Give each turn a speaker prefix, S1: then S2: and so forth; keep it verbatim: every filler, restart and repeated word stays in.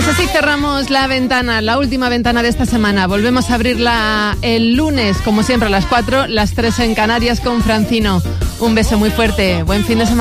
S1: Pues así cerramos la ventana, la última ventana de esta semana. Volvemos a abrirla el lunes, como siempre, a las cuatro, las tres en Canarias con Francino. Un beso muy fuerte. Buen fin de semana.